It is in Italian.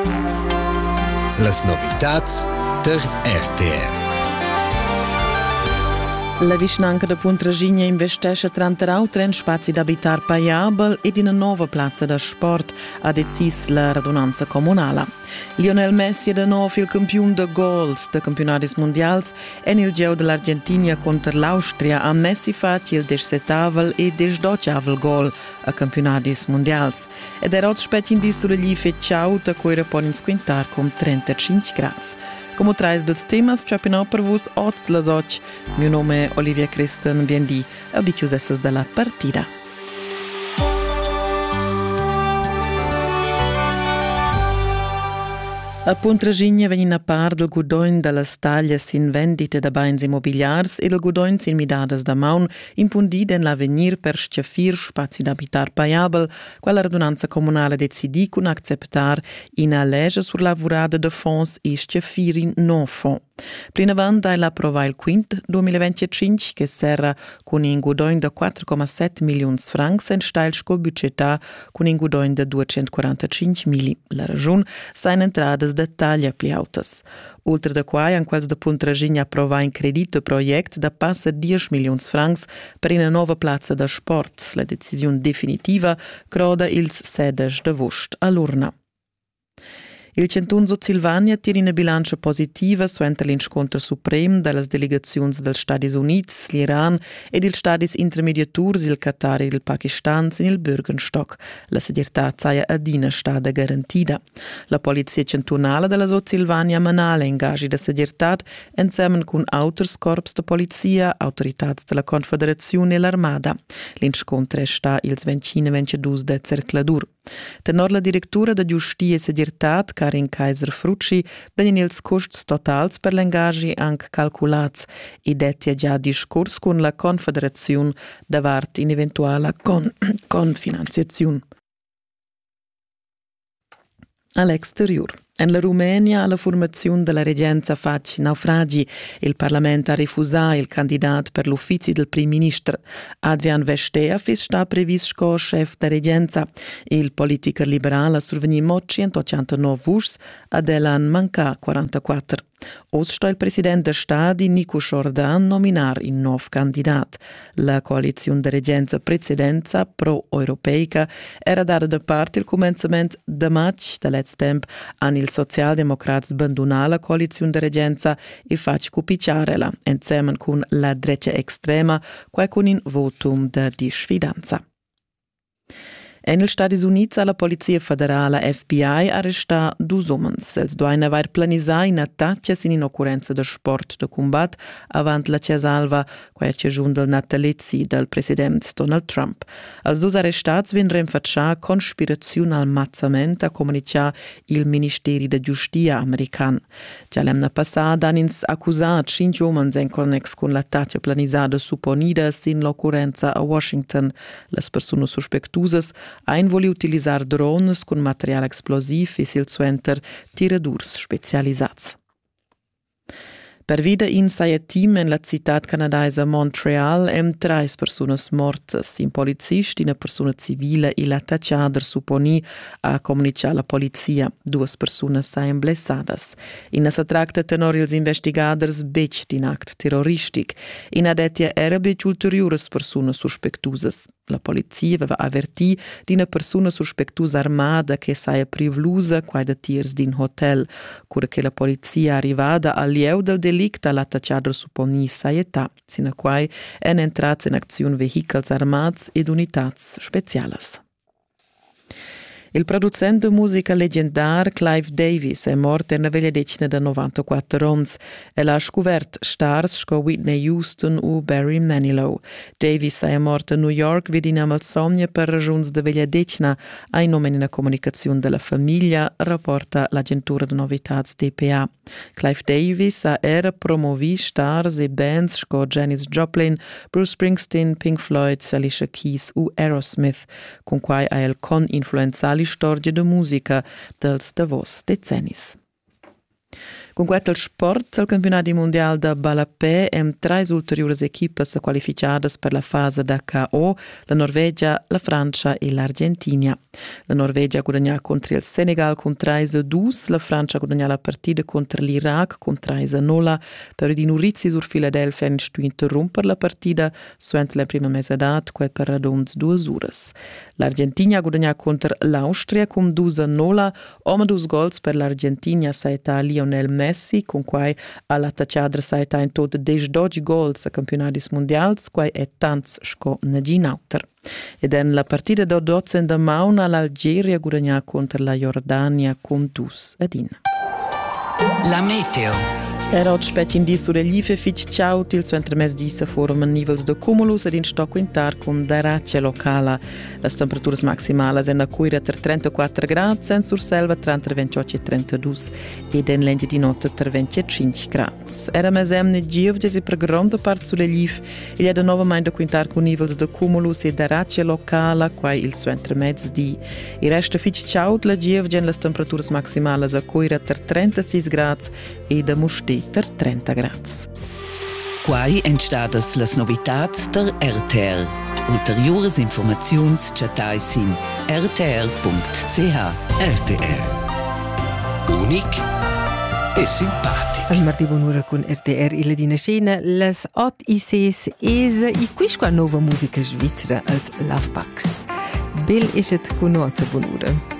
Las novitats der RTR. La vicinanca da Puntraginha investesce 30 in spazi d'abitar paiabel ed in una nuova piazza da sport, ha deciso la radunanza comunale. Lionel Messi è da nuovo il campione de goals dei campionati mondiali e nel gioco dell'Argentina contro l'Austria a Messi fa il 17º e 18º gol a campionati mondiali. Ed era oggi specie in distro gli fecciau da cui rapone squintar con 35 gradi. Come trais dels temas, ciapinau per vos oz las och. Mio nome è Olivia Christen, biendi, au dicius essas della partida. A Puntraginha venin a part del gudoin de las taglias in vendite da bains immobiliars e del gudoin sin midadas da maun impundid en l'avenir per sciafir spazi d'abitar paiabel, quella radunanza comunale decidi cun acceptar in a legge sur la vorada de fonds e sciafir in non fonds. Plin avant dai l'approva il quint 2025 che serra con un gudoin de 4,7 milions francs en steilsco budgetà con un gudoin de 245 mili. La ragione sa in entradas de taglia pli autas. Oltre da quai an quels de Puntraginha approva in credito project da passa 10 milions francs per una nova piazza da sport. La decisione definitiva croda ils 16 de agosto all'urna. Il Centunzo Silvania tira una bilancia positiva suenter l'inscontro suprem dalle delegazioni dels Stati Uniti, l'Iran e dels Stati intermediaturs, il Qatar e il Pakistan in il Bürgenstock. La segurità saia adina stada garantida. La polizia centunale della Silvania manala ingaggi da segurità insieme con altri corps de polizia, autorità della Confederazione e l'Armada. L'inscontro sta il 22 de Cercladur. Tenor la direttura da Giustia e Segurità, Karin Kaiser-Frucci, vengono ils costs totals per l'engaggi anche calculats e detti già discurs con la Confederazione davart in eventuale confinanziazione. All'exterior. En la Rumenia, la formazione della regenza fac naufragi. Il Parlamento ha refusato il candidato per l'ufficio del Prim Ministro. Adrian Vesteaf sta previsto come chef da regenza. Il politico liberale ha survenuto 189 voti ad elan manca 44. Os sta il presidente de Stadi Nico Jordan nominar in nuovo candidato. La coalizione de regenza precedenza pro-europeica era data da parte il commencement de maggio dell'ex tempo an il socialdemocrats abbandonà la coalizione de regenza e fac cupiciarela insieme con la dreccia extrema quai con in votum de disfidanza. En els Stati Units la Polizia Federale FBI arresta 2 homens. Els duain avair planisar in attaccias in occorrenza de sport de combat avant la cesalva quae cejun del natalizzi del president Donald Trump. Els 2 arrestats vin renfacciar conspiraziun al mazzament a comunicar il Ministeri de Giustia american. Già l'emna passada han ins accusat 5 homens en connex con l'attaccia planisada supponidas in l'occorrenza a Washington. Les personas suspectusas ein voli utilizzar drones con material explosiv e sil suenter tiradurs specializzats. Per vida in saia team en la città canadaisa Montreal 3 personas mortas, un polizist, una persona civile e l'attacciader supponi a comunicar la polizia. 2 personas saien blessadas. In sa tracta tenor ils investigaders bec din act terroristic. In adetia era bec ulteriores personas suspectusas. La polizia aveva avvertì di una persona suspectusa armata che saia privlusa quai da tiers din hotel. Cura che la polizia arrivada al lieu del delicta l'attacciader supponi saietà, sino quai en entrats in acziun vehicles armats ed unitats specialas. Il producente de musica legendar Clive Davis è morto in la veglia decina da 94 ans. Ha scovert stars sco Whitney Houston u Barry Manilow. Davis è morto a New York vidinam al somnia per ragions de veglia decina ai nomen in comunicazione della famiglia, rapporta l'agentura de novitats DPA. Clive Davis era promovi stars e bands sco Janis Joplin, Bruce Springsteen, Pink Floyd, Alicia Keys u Aerosmith, con quai ha el con influenzali storia de musica dels davos decennis. Con quel sport al campionato mondiale da Balapè hem 3 ulteriores equipas qualificadas per la fase da KO, la Norvegia, la Francia e l'Argentina. La Norvegia ha guadagnato contro il Senegal con 3-2, la Francia ha guadagnato la partita contro l'Iraq con 3-0, per di Nurizzi sur Philadelphia in stu interrompere la partita suent la prima mezz'edat, quei per radons 2 ures. L'Argentina ha guadagnato contro l'Austria con 2-0, ome 2 gols per l'Argentina saita Lionel Messi, con quai alla tacciadra saita in tot 10 gols a campionatis mondials, quai è tanz sco negin auter. Ed en la partita da 12 de mauna l'Algeria guadagna contro la Jordania con 2-1. La meteo. Era oggi specie in dis sulle life fitch ciao til su entremès disa forman nivels de cumulus ed in sto quintar con derace locala. Las temperaturas maximales en a cuira ter 34 gradi, en sur selva tra 28 e 32 ed en lendi di notte ter 25 gradi. Era mesem ne giovges e per grande parte sulle life e è da nova mai da quintar con nivels de cumulus e derace locala quai il su entremès di. I resta fitch ciao la giovgen las temperaturas maximales a cuira ter 36 gradi e da musti ter 30 grads. Quai entstadas las novitats der RTR. Ulteriores informaziuns chatais in rtr.ch. RTR. Unic e simpatic. Al martì buon'ora con RTR e la dina scena, las 8 ICs es i quisqua nova musica svizzera als Lovebacks. Bel ischet con nozza buon'ora.